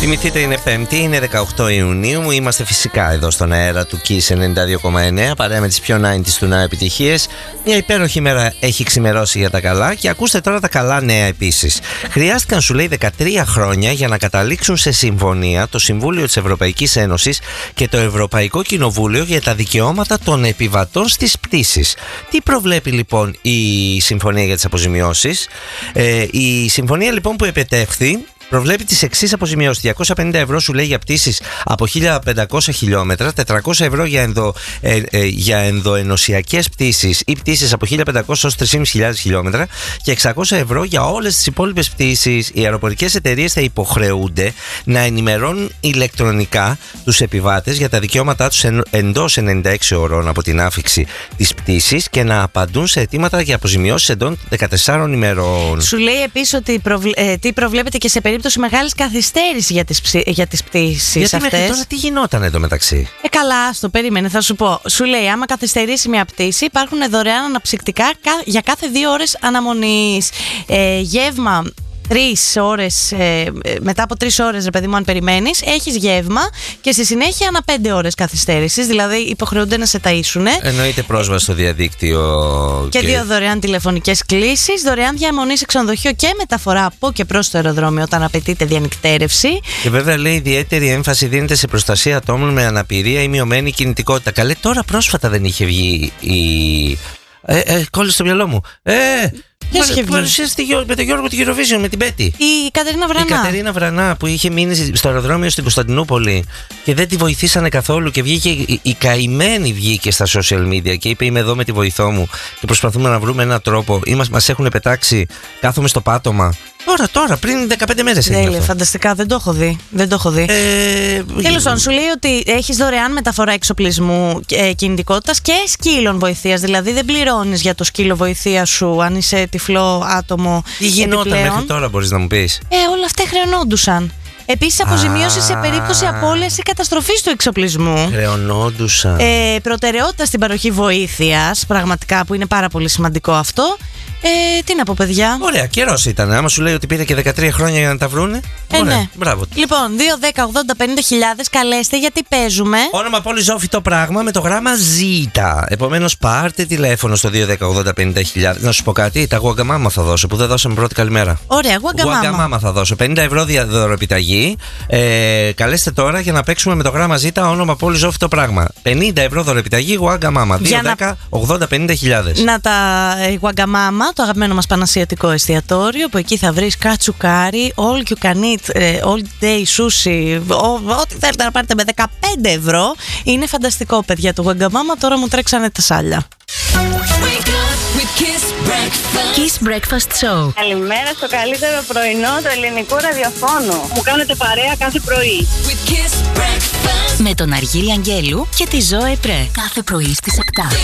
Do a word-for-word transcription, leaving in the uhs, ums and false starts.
Θυμηθείτε, είναι Πέμπτη, είναι δεκαοκτώ Ιουνίου. Είμαστε φυσικά εδώ στον αέρα του Kiss ενενήντα δύο κόμμα εννέα, παρέα με τις πιο ενενήντα του νέα επιτυχίες. Μια υπέροχη μέρα έχει ξημερώσει για τα καλά και ακούστε τώρα τα καλά νέα επίσης. Χρειάστηκαν, σου λέει, δεκατρία χρόνια για να καταλήξουν σε συμφωνία το Συμβούλιο της Ευρωπαϊκής Ένωσης και το Ευρωπαϊκό Κοινοβούλιο για τα δικαιώματα των επιβατών στις πτήσεις. Τι προβλέπει λοιπόν η συμφωνία για τις αποζημιώσεις? Ε, η συμφωνία λοιπόν που επετεύχθη προβλέπει τις εξής αποζημιώσεις. διακόσια πενήντα ευρώ σου λέει για πτήσεις από χίλια πεντακόσια χιλιόμετρα, τετρακόσια ευρώ για, ενδο, ε, ε, για ενδοενωσιακές πτήσεις ή πτήσεις από χίλια πεντακόσια έως τρεις χιλιάδες πεντακόσια χιλιόμετρα και εξακόσια ευρώ για όλες τις υπόλοιπες πτήσεις. Οι αεροπορικές εταιρείες θα υποχρεούνται να ενημερώνουν ηλεκτρονικά τους επιβάτες για τα δικαιώματά τους εντός ενενήντα έξι ωρών από την άφιξη της πτήσης και να απαντούν σε αιτήματα για αποζημιώσεις εντός δεκατεσσάρων ημερών. Σου λέει επίσης ότι προβλε... ε, τι προβλέπεται και σε περίπτωση μεγάλης καθυστέρησης για τις, ψη... για τις πτήσεις. Γιατί αυτές. μέχρι τώρα τι γινόταν εδώ μεταξύ? Ε, καλά, στο περίμενε, θα σου πω. Σου λέει, άμα καθυστερήσει μια πτήση, υπάρχουν δωρεάν αναψυκτικά για κάθε δύο ώρες αναμονής. Ε, γεύμα. Τρεις ώρες, ε, μετά από τρεις ώρες, ρε παιδί μου, αν περιμένεις, έχεις γεύμα και στη συνέχεια ανά πέντε ώρες καθυστέρησης. Δηλαδή υποχρεούνται να σε ταΐσουνε. Εννοείται πρόσβαση στο διαδίκτυο. Και, και δύο δωρεάν τηλεφωνικές κλήσεις, δωρεάν διαμονή σε ξενοδοχείο και μεταφορά από και προς το αεροδρόμιο όταν απαιτείται διανυκτέρευση. Και βέβαια λέει ιδιαίτερη έμφαση δίνεται σε προστασία ατόμων με αναπηρία ή μειωμένη κινητικότητα. Καλέ, τώρα πρόσφατα δεν είχε βγει η. Ε, ε, κόλλησε στο μυαλό μου. Ε! Παρουσίασε με τον Γιώργο την Eurovision, με την Πέτη. Η Κατερίνα Βρανά. Η Κατερίνα Βρανά που είχε μείνει στο αεροδρόμιο στην Κωνσταντινούπολη και δεν τη βοηθήσανε καθόλου. Και βγήκε, η, η καημένη βγήκε στα social media και είπε: είμαι εδώ με τη βοηθό μου και προσπαθούμε να βρούμε έναν τρόπο. Μας έχουν πετάξει, κάθομαι στο πάτωμα. Τώρα, τώρα, πριν δεκαπέντε μέρες έγινε αυτό. Φανταστικά, δεν το έχω δει. Δεν το έχω δει. Ε, Τέλος πάντων, σου λέει ότι έχεις δωρεάν μεταφορά εξοπλισμού ε, κινητικότητας και σκύλων βοηθείας. Δηλαδή δεν πληρώνεις για το σκύλο βοηθείας σου αν είσαι τυφλό άτομο. Τι γινόταν επιπλέον. Μέχρι τώρα, μπορείς να μου πεις? Ε, όλα αυτά χρεωνόντουσαν. Επίσης, αποζημίωση σε περίπτωση απώλειας ή καταστροφής του εξοπλισμού. Χρεωνόντουσαν. Ε, προτεραιότητα στην παροχή βοήθειας, πραγματικά, που είναι πάρα πολύ σημαντικό αυτό. Ε, τι να πω, παιδιά. Ωραία, καιρός ήταν. Άμα σου λέει ότι πήρε και δεκατρία χρόνια για να τα βρούνε. Ε, ωραία, ναι. Μπράβο. Λοιπόν, δύο, δέκα, ογδόντα, πενήντα χιλιάδες, καλέστε γιατί παίζουμε. Όνομα πόλη Ζώφιτο πράγμα με το γράμμα Z. Επομένως, πάρτε τηλέφωνο στο δύο, δέκα, ογδόντα, πενήντα χιλιάδες. Να σου πω κάτι, τα Γουαγκαμάμα θα δώσω που δεν δώσαμε πρώτη καλημέρα. Ωραία, Γουαγκαμάμα. Γουαγκαμάμα θα δώσω. πενήντα ευρώ δωροπιταγή. Ε, καλέστε τώρα για να παίξουμε με το γράμμα Z, όνομα πόλη Ζώφιτο πράγμα. πενήντα ευρώ δωροπιταγή Γουαγκαμάμα. δύο, δέκα, ογδόντα, πενήντα χιλιάδες. Να τα Γουαγκαμάμα, το αγαπημένο μας πανασιατικό εστιατόριο, που εκεί θα βρεις κατσουκάρι, all you can eat, all day sushi, ό,τι θέλετε να πάρετε με δεκαπέντε ευρώ. Είναι φανταστικό, παιδιά, το Γουαγκαμάμα. Τώρα μου τρέξανε τα σάλια. Kiss Breakfast Show. Καλημέρα στο καλύτερο πρωινό του ελληνικού ραδιοφώνου. Μου κάνετε παρέα κάθε πρωί. Με τον Αργύρη Αγγέλου και τη Ζώε Πρέ. Κάθε πρωί στις επτά.